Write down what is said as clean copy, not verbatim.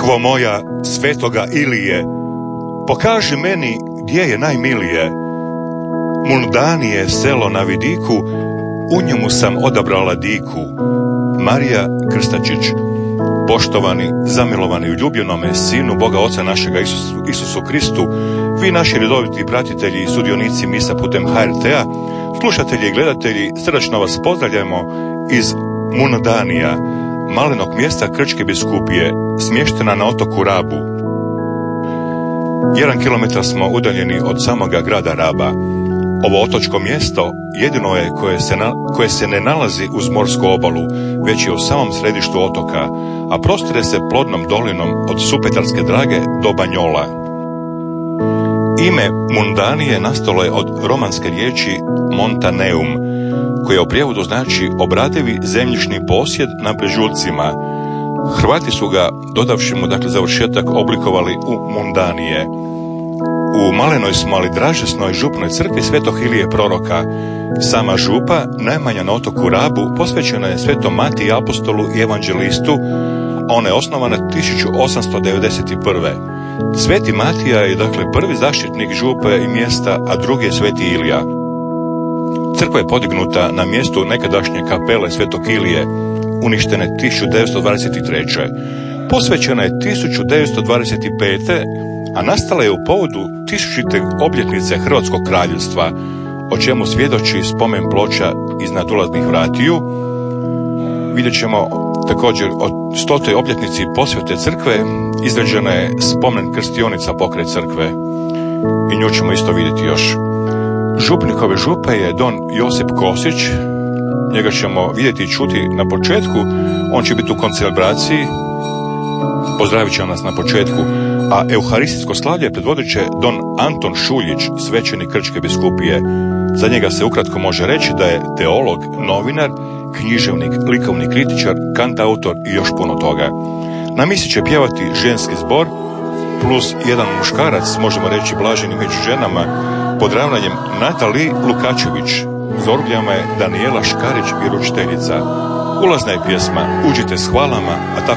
Crkvo moja svetoga Ilije, pokaži meni gdje je najmilije. Mundanije selo na vidiku, u njemu sam odabrala diku. Marija Krstačić. Poštovani, zamilovani u ljubljenome Sinu Boga Oca našega Isusu Kristu, vi naši redoviti pratitelji i sudionici misa putem HRT-a, slušatelji i gledatelji, srdačno vas pozdravljamo iz Mundanija, malenog mjesta Krčke biskupije, smještena na otoku Rabu. 1 kilometar smo udaljeni od samoga grada Raba. Ovo otočko mjesto jedino je koje se ne nalazi uz morsku obalu, već je u samom središtu otoka, a prostire se plodnom dolinom od Supetarske Drage do Banjola. Ime Mundanije nastalo je od romanske riječi Montaneum, koja u prijevodu znači obradivi zemljišni posjed na brežuljcima. Hrvati su ga, dodavši mu završetak, oblikovali u Mundanije. U malenoj smo, ali dražesnoj župnoj crkvi Svetog Ilije proroka. Sama župa, najmanja na otoku Rabu, posvećena je Svetom Matiji apostolu i evanđelistu, a ona je osnovana 1891. Sveti Matija je prvi zaštitnik župe i mjesta, a drugi je Sveti Ilija. Crkva je podignuta na mjestu nekadašnje kapele Svetog Ilije, uništene 1923. Posvećena je 1925. a nastala je u povodu 1000. obljetnice Hrvatskog kraljevstva, o čemu svjedoči spomen ploča iznad ulaznih vratiju. Vidjet ćemo također o 100. obljetnici posvete crkve izrađena je spomen krstionica pokraj crkve i nju ćemo isto vidjeti još. Župnik ove župe je don Josip Kosić, njega ćemo vidjeti i čuti na početku, on će biti u koncelebraciji, pozdravit će nas na početku, a euharistijsko slavlje predvodit će don Anton Šuljić, svećenik Krčke biskupije. Za njega se ukratko može reći da je teolog, novinar, književnik, likovni kritičar, kantautor i još puno toga. Na misi će pjevati ženski zbor, plus jedan muškarac, možemo reći blaženi među ženama, pod ravnanjem Natalije Lukačević. S orgljama je Danijela Škarić, vjeroučiteljica. Ulazna je pjesma Uđite s hvalama, a